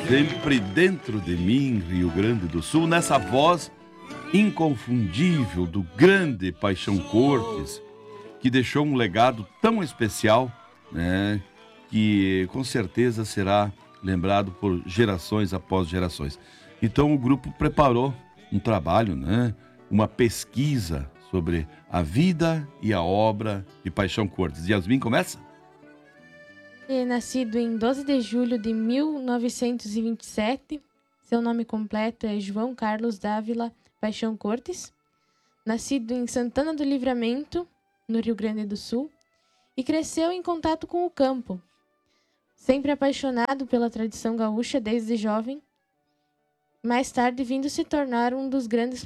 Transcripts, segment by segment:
Sempre dentro de mim, Rio Grande do Sul, nessa voz inconfundível do grande Paixão Cortes, que deixou um legado tão especial, né, que com certeza será lembrado por gerações após gerações. Então o grupo preparou um trabalho, né, uma pesquisa sobre a vida e a obra de Paixão Cortes. Yasmin, começa? Nascido em 12 de julho de 1927, seu nome completo é João Carlos Dávila Paixão Cortes. Nascido em Santana do Livramento, no Rio Grande do Sul, e cresceu em contato com o campo. Sempre apaixonado pela tradição gaúcha desde jovem, mais tarde vindo se tornar um dos grandes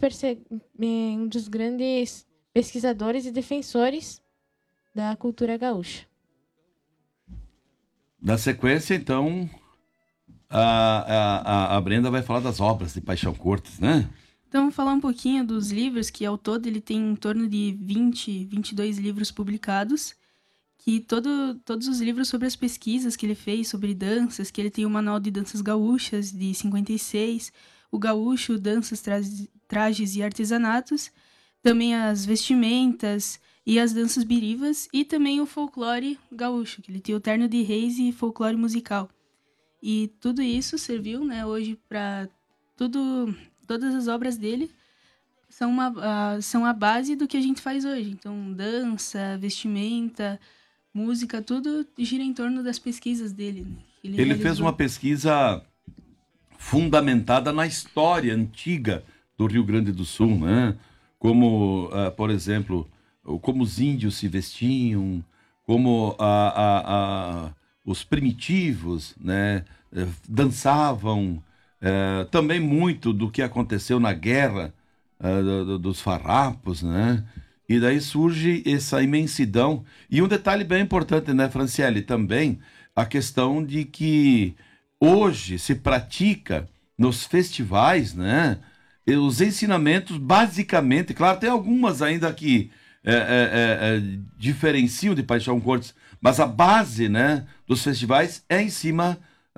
pesquisadores e defensores da cultura gaúcha. Na sequência, então, a Brenda vai falar das obras de Paixão Cortes, né? Então, vamos falar um pouquinho dos livros, que ao todo ele tem em torno de 22 livros publicados, que todos os livros sobre as pesquisas que ele fez sobre danças, que ele tem o Manual de Danças Gaúchas, de 56, o Gaúcho, Danças, Trajes e Artesanatos, também as vestimentas e as danças birivas, e também o folclore gaúcho, que ele tem o Terno de Reis e folclore musical. E tudo isso serviu, né, hoje para todas as obras dele são a base do que a gente faz hoje. Então, dança, vestimenta, música, tudo gira em torno das pesquisas dele. Ele fez uma pesquisa fundamentada na história antiga do Rio Grande do Sul, né? Como, por exemplo, como os índios se vestiam, como os primitivos, né, dançavam, também muito do que aconteceu na guerra dos farrapos, né? E daí surge essa imensidão. E um detalhe bem importante, né, Franciele, também a questão de que hoje se pratica nos festivais, né, os ensinamentos basicamente, claro, tem algumas ainda que diferenciam de Paixão Cortes, mas a base, né, dos festivais é em cima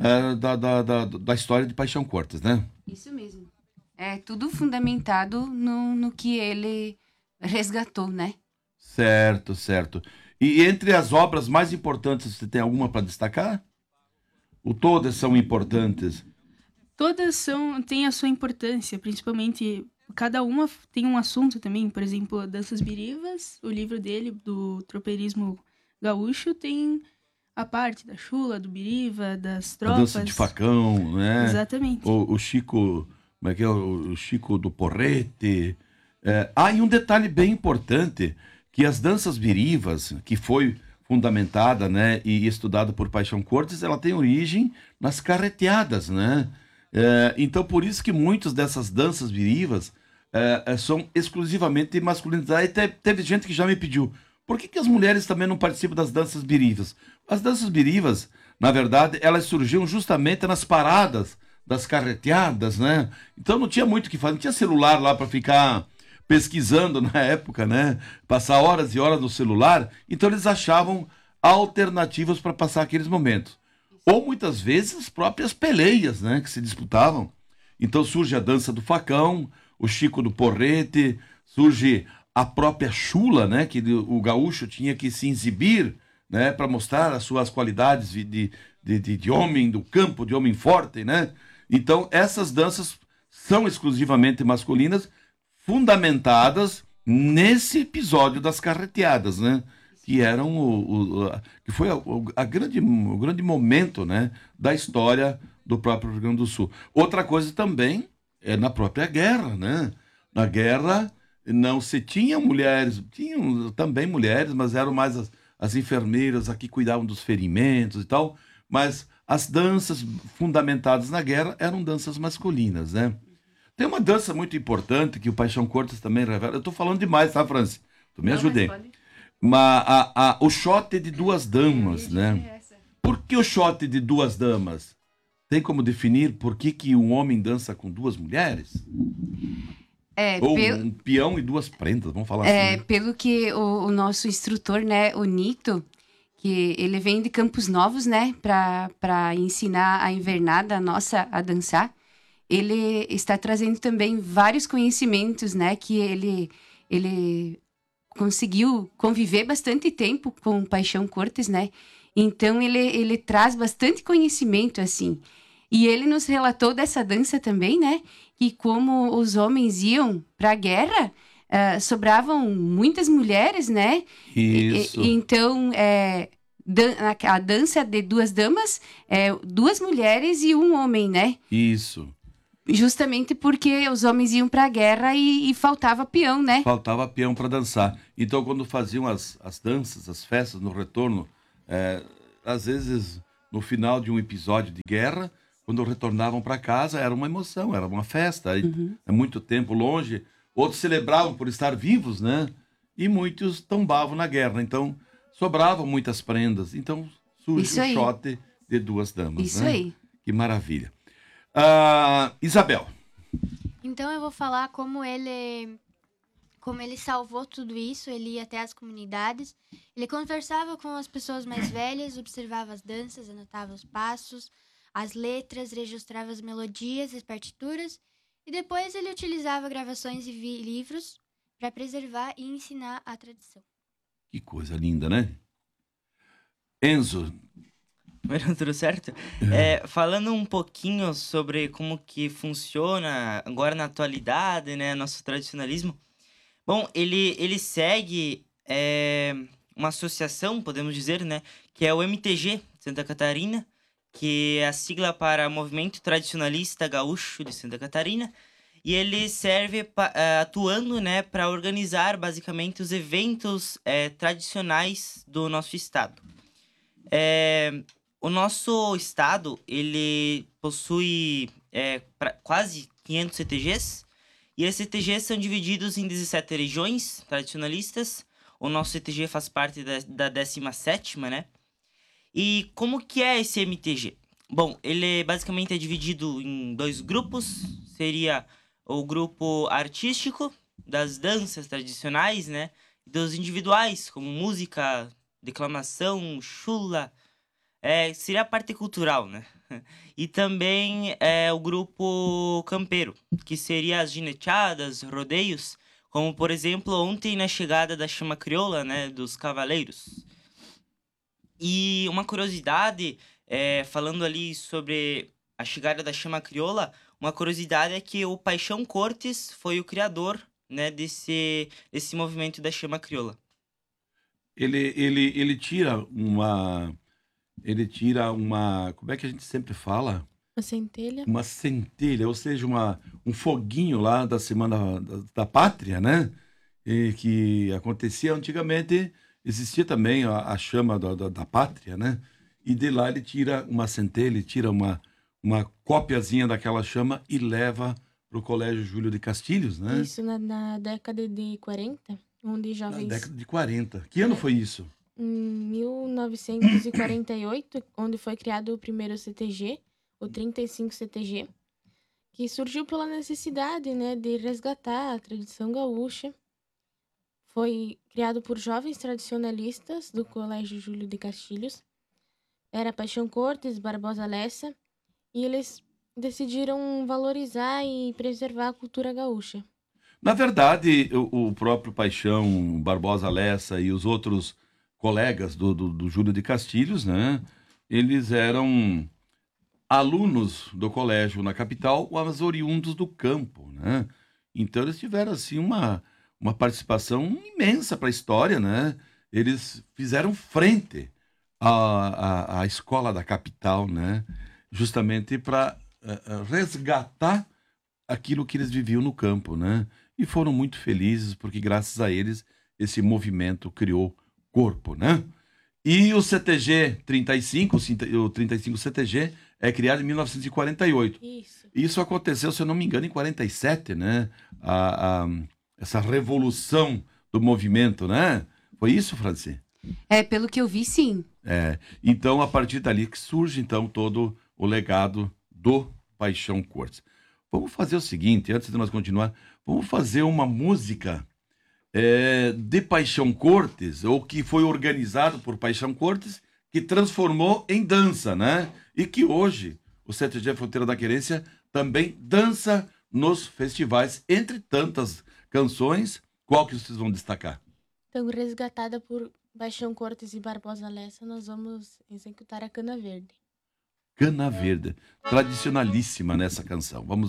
da história de Paixão Cortes, né? Isso mesmo. É tudo fundamentado no que ele resgatou, né? Certo, certo. E entre as obras mais importantes, você tem alguma para destacar? Ou todas são importantes? Todas têm a sua importância, principalmente cada uma tem um assunto também. Por exemplo, Danças Birivas, o livro dele, do tropeirismo gaúcho, tem a parte da chula, do biriva, das tropas. A dança de facão, né? Exatamente. O Chico, como é que é? O Chico do Porrete. E um detalhe bem importante, que as danças birivas, que foi fundamentada, né, e estudada por Paixão Cortes, ela tem origem nas carreteadas, né? Então, por isso que muitas dessas danças birivas são exclusivamente masculinas. Aí teve gente que já me pediu, por que as mulheres também não participam das danças birivas? As danças birivas, na verdade, elas surgiam justamente nas paradas das carreteadas, né? Então não tinha muito o que fazer, não tinha celular lá para ficar pesquisando na época, né? Passar horas e horas no celular. Então eles achavam alternativas para passar aqueles momentos. Ou muitas vezes as próprias peleias, né, que se disputavam. Então surge a dança do facão, o Chico do Porrete, surge a própria chula, né, que o gaúcho tinha que se exibir, né, para mostrar as suas qualidades de homem do campo, de homem forte, né? Então essas danças são exclusivamente masculinas, fundamentadas nesse episódio das carreteadas, né? Que eram que foi o grande momento, né, da história do próprio Rio Grande do Sul. Outra coisa também é na própria guerra, né? Na guerra não se tinha mulheres, tinham também mulheres, mas eram mais as enfermeiras que cuidavam dos ferimentos e tal, mas as danças fundamentadas na guerra eram danças masculinas, né? Tem uma dança muito importante que o Paixão Cortes também revela. Eu estou falando demais, tá, Franci? Tu me ajudei. O shot de duas damas, né? Por que o shot de duas damas? Tem como definir por que um homem dança com duas mulheres? Um peão e duas prendas, vamos falar assim. Né? Pelo que o nosso instrutor, né, o Nito, que ele vem de Campos Novos, né, para ensinar a invernada nossa a dançar. Ele está trazendo também vários conhecimentos, né, que ele conseguiu conviver bastante tempo com Paixão Cortes, né? Então ele traz bastante conhecimento assim. E ele nos relatou dessa dança também, né? Que como os homens iam para a guerra, sobravam muitas mulheres, né? Isso. Então a dança de duas damas é 2 mulheres e 1 homem, né? Isso. Justamente porque os homens iam para a guerra e faltava peão, né? Faltava peão para dançar. Então, quando faziam as danças, as festas no retorno, às vezes no final de um episódio de guerra, quando retornavam para casa, era uma emoção, era uma festa. É muito tempo longe. Outros celebravam por estar vivos, né? E muitos tombavam na guerra. Então, sobravam muitas prendas. Então, surge o shot de 2 damas. Isso né? aí. Que maravilha. Isabel. Então eu vou falar como ele salvou tudo isso. Ele ia até as comunidades, ele conversava com as pessoas mais velhas, observava as danças, anotava os passos, as letras, registrava as melodias, as partituras, e depois ele utilizava gravações e livros para preservar e ensinar a tradição. Que coisa linda, né? Enzo. Tudo certo? Falando um pouquinho sobre como que funciona agora na atualidade, né, nosso tradicionalismo. Bom, ele segue uma associação, podemos dizer, né, que é o MTG Santa Catarina, que é a sigla para Movimento Tradicionalista Gaúcho de Santa Catarina, e ele serve atuando, né, para organizar basicamente os eventos tradicionais do nosso estado. O nosso estado, ele possui quase 500 CTGs, e esses CTGs são divididos em 17 regiões tradicionalistas. O nosso CTG faz parte da 17ª, né? E como que é esse MTG? Bom, ele basicamente é dividido em 2 grupos. Seria o grupo artístico, das danças tradicionais, né? Dos individuais, como música, declamação, chula. Seria a parte cultural, né? E também o grupo campeiro, que seria as gineteadas, rodeios, como, por exemplo, ontem na chegada da chama crioula, né? Dos cavaleiros. E uma curiosidade, falando ali sobre a chegada da chama crioula, uma curiosidade é que o Paixão Cortes foi o criador, né, desse movimento da chama crioula. Ele tira uma... como é que a gente sempre fala? Uma centelha. Uma centelha, ou seja, um foguinho lá da Semana da Pátria, né? E que acontecia antigamente, existia também a chama da pátria, né? E de lá ele tira uma centelha, ele tira uma cópiazinha daquela chama e leva para o Colégio Júlio de Castilhos, né? Isso na década de 40, onde jovens... Na década de 40. Que ano foi isso? Em 1948, onde foi criado o primeiro CTG, o 35 CTG, que surgiu pela necessidade, né, de resgatar a tradição gaúcha. Foi criado por jovens tradicionalistas do Colégio Júlio de Castilhos. Era Paixão Cortes, Barbosa Lessa, e eles decidiram valorizar e preservar a cultura gaúcha. Na verdade, o próprio Paixão, Barbosa Lessa e os outros colegas do Júlio de Castilhos, né? Eles eram alunos do colégio na capital, mas oriundos do campo, né? Então eles tiveram assim uma participação imensa para a história, né? Eles fizeram frente à escola da capital, né? Justamente para resgatar aquilo que eles viviam no campo, né? E foram muito felizes porque graças a eles esse movimento criou corpo, né? E o CTG 35, o 35 CTG é criado em 1948. Isso aconteceu, se eu não me engano, em 47, né? Essa revolução do movimento, né? Foi isso, Franci? Pelo que eu vi, sim. Então, a partir dali que surge, então, todo o legado do Paixão Cortes. Vamos fazer o seguinte, antes de nós continuar, vamos fazer uma música de Paixão Cortes, ou que foi organizado por Paixão Cortes, que transformou em dança, né? E que hoje o CTG Fronteira da Querência também dança nos festivais, entre tantas canções. Qual que vocês vão destacar? Então, resgatada por Paixão Cortes e Barbosa Lessa, nós vamos executar a Cana Verde. Cana Verde, tradicionalíssima nessa canção. Vamos